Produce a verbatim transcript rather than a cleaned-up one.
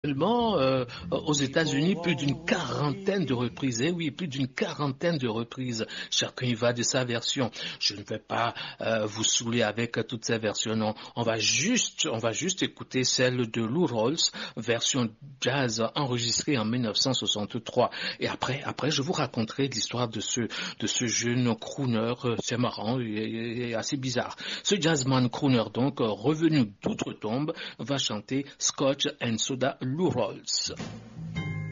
seulement euh, aux États-Unis, plus d'une quarantaine de reprises. Eh oui, plus d'une quarantaine de reprises. Chacun y va de sa version. Je ne vais pas euh, vous saouler avec euh, toutes ces versions. Non, on va juste, on va juste écouter celle de Lou Rawls, version jazz enregistrée en mille neuf cent soixante-trois. Et après, après, je vous raconterai l'histoire de ce, de ce jeune crooner. Euh, c'est marrant et, et assez bizarre. Ce jazzman crooner, donc, euh, revenu d'outre-tombe, va chanter Scotch and Soda Lou Rawls.